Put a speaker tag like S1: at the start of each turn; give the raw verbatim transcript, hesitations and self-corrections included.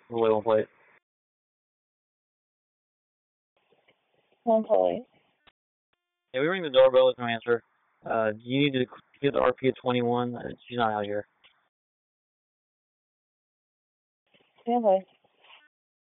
S1: Wait, one plate.
S2: One plate.
S1: Yeah, we ring the doorbell with no answer. Uh, you need to get the R P at twenty-one. Uh, she's not out here.
S2: Yeah, boy.